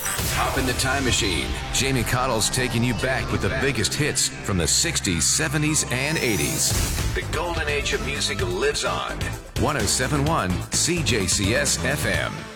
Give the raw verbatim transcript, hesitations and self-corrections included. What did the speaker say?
Hop in the time machine. Jamie Cottle's taking you back with the biggest hits from the sixties, seventies, and eighties. The golden age of music lives on. one oh seven point one C J C S F M.